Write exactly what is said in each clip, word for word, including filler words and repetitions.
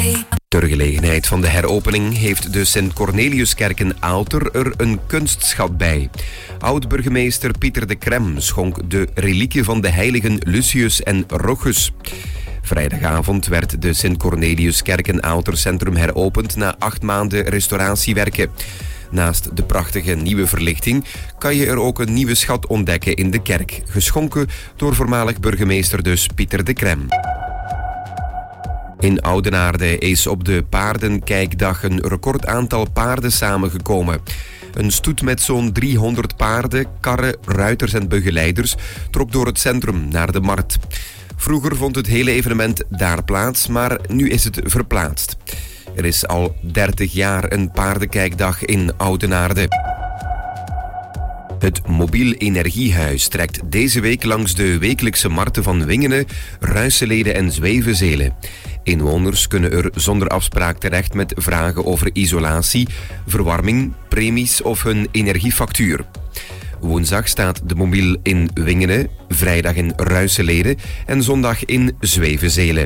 Ter gelegenheid van de heropening heeft de Sint-Corneliuskerk in Aalter er een kunstschat bij. Oud-burgemeester Pieter de Crem schonk de reliquie van de heiligen Lucius en Rochus. Vrijdagavond werd de Sint-Corneliuskerk in Aalter Centrum heropend na acht maanden restauratiewerken. Naast de prachtige nieuwe verlichting kan je er ook een nieuwe schat ontdekken in de kerk, geschonken door voormalig burgemeester dus Pieter de Crem. In Oudenaarde is op de paardenkijkdag een recordaantal paarden samengekomen. Een stoet met zo'n driehonderd paarden, karren, ruiters en begeleiders trok door het centrum naar de markt. Vroeger vond het hele evenement daar plaats, maar nu is het verplaatst. Er is al dertig jaar een paardenkijkdag in Oudenaarde. Het Mobiel Energiehuis trekt deze week langs de wekelijkse markten van Wingene, Ruisselede en Zwevenzelen. Inwoners kunnen er zonder afspraak terecht met vragen over isolatie, verwarming, premies of hun energiefactuur. Woensdag staat de mobiel in Wingene, vrijdag in Ruisselede en zondag in Zwevenzelen.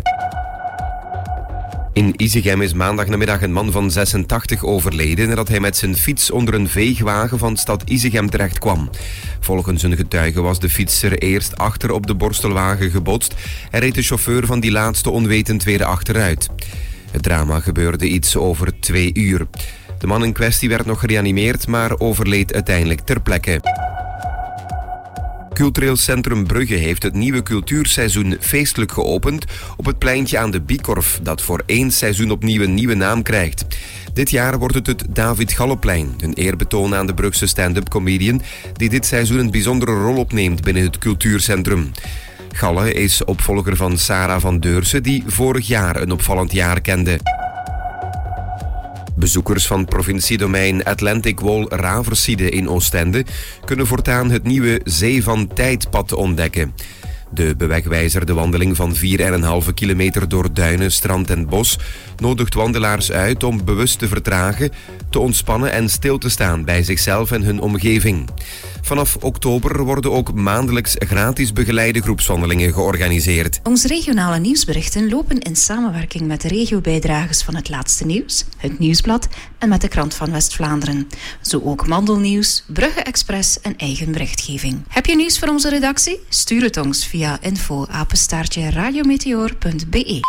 In Izegem is maandagnamiddag een man van zesentachtig overleden nadat hij met zijn fiets onder een veegwagen van stad Izegem terecht kwam. Volgens een getuige was de fietser eerst achter op de borstelwagen gebotst en reed de chauffeur van die laatste onwetend weer achteruit. Het drama gebeurde iets over twee uur. De man in kwestie werd nog gereanimeerd, maar overleed uiteindelijk ter plekke. Cultureel Centrum Brugge heeft het nieuwe cultuurseizoen feestelijk geopend op het pleintje aan de Bikorf, dat voor één seizoen opnieuw een nieuwe naam krijgt. Dit jaar wordt het het David Galleplein, een eerbetoon aan de Brugse stand-up comedian die dit seizoen een bijzondere rol opneemt binnen het cultuurcentrum. Galle is opvolger van Sarah van Deursen, die vorig jaar een opvallend jaar kende. Bezoekers van provinciedomein Atlantic Wall Raverside in Oostende kunnen voortaan het nieuwe Zee van Tijdpad ontdekken. De bewegwijzer, de wandeling van vier komma vijf kilometer door duinen, strand en bos, nodigt wandelaars uit om bewust te vertragen, te ontspannen en stil te staan bij zichzelf en hun omgeving. Vanaf oktober worden ook maandelijks gratis begeleide groepswandelingen georganiseerd. Onze regionale nieuwsberichten lopen in samenwerking met de regiobijdragers van Het Laatste Nieuws, Het Nieuwsblad en met de Krant van West-Vlaanderen. Zo ook Mandelnieuws, Brugge Express en eigen berichtgeving. Heb je nieuws voor onze redactie? Stuur het ons via info apenstaartje radiometeor punt b e.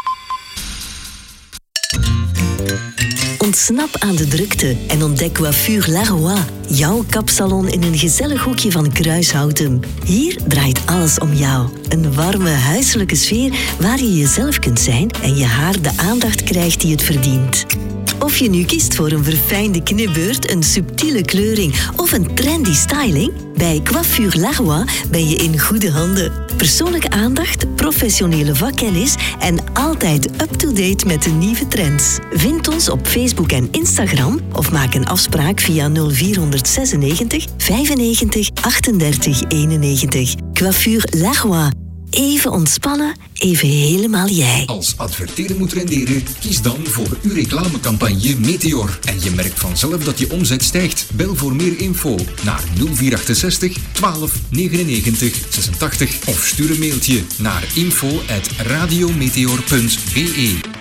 Ontsnap aan de drukte en ontdek Coiffure Laroy, jouw kapsalon in een gezellig hoekje van Kruishouten. Hier draait alles om jou. Een warme, huiselijke sfeer waar je jezelf kunt zijn en je haar de aandacht krijgt die het verdient. Of je nu kiest voor een verfijnde knipbeurt, een subtiele kleuring of een trendy styling, bij Coiffure Laroy ben je in goede handen. Persoonlijke aandacht, professionele vakkennis en altijd up-to-date met de nieuwe trends. Vind ons op Facebook en Instagram of maak een afspraak via nul vier zesennegentig vijfennegentig achtendertig eenennegentig. Coiffure Laroy. Even ontspannen, even helemaal jij. Als adverteren moet renderen, kies dan voor uw reclamecampagne Meteor. En je merkt vanzelf dat je omzet stijgt. Bel voor meer info naar nul vier zestig twaalf negenennegentig zesentachtig of stuur een mailtje naar info at radiometeor punt b e.